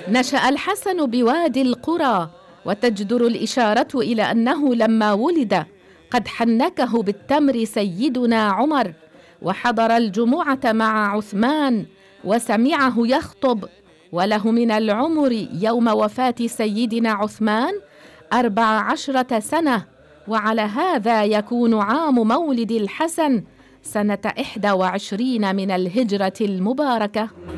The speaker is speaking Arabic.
نشأ الحسن بوادي القرى، وتجدر الإشارة إلى أنه لما ولد قد حنكه بالتمر سيدنا عمر، وحضر الجمعة مع عثمان وسمعه يخطب، وله من العمر يوم وفاة سيدنا عثمان 14 سنة. وعلى هذا يكون عام مولد الحسن سنة 21 من الهجرة المباركة.